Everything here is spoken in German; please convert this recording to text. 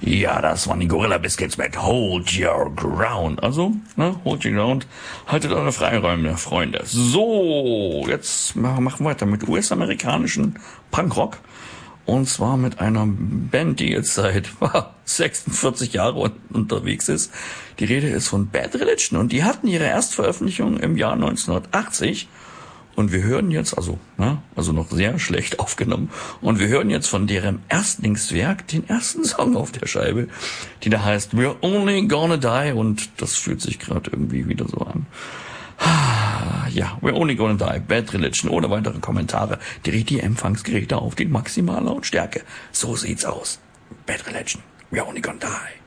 Ja, das waren die Gorilla Biscuits mit Hold Your Ground. Also, Hold Your Ground. Haltet eure Freiräume, Freunde. So, jetzt machen wir weiter mit US-amerikanischen Punkrock. Und zwar mit einer Band, die jetzt seit 46 Jahren unterwegs ist. Die Rede ist von Bad Religion. Und die hatten ihre Erstveröffentlichung im Jahr 1980. Und wir hören jetzt, also noch sehr schlecht aufgenommen, und wir hören jetzt von deren Erstlingswerk den ersten Song auf der Scheibe, die da heißt We're Only Gonna Die, und das fühlt sich gerade irgendwie wieder so an. Ja, We're Only Gonna Die, Bad Religion, ohne weitere Kommentare. Dreht die Empfangsgeräte auf die Maximallautstärke. So sieht's aus. Bad Religion, We're Only Gonna Die.